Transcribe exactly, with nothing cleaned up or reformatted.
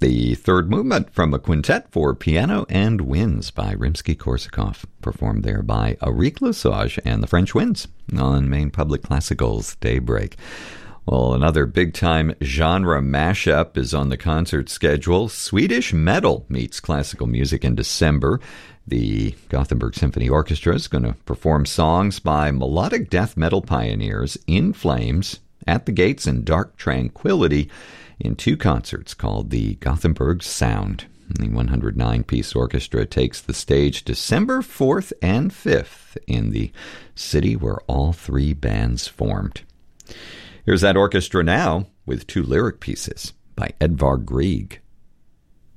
The third movement from a quintet for piano and winds by Rimsky-Korsakov, performed there by Auric Lesage and the French Winds on Maine Public Classical's Daybreak. Well, another big-time genre mashup is on the concert schedule. Swedish metal meets classical music in December. The Gothenburg Symphony Orchestra is going to perform songs by melodic death metal pioneers In Flames, At the Gates, and Dark Tranquillity in two concerts called the Gothenburg Sound. The one hundred nine piece orchestra takes the stage December fourth and fifth in the city where all three bands formed. Here's that orchestra now with two lyric pieces by Edvard Grieg.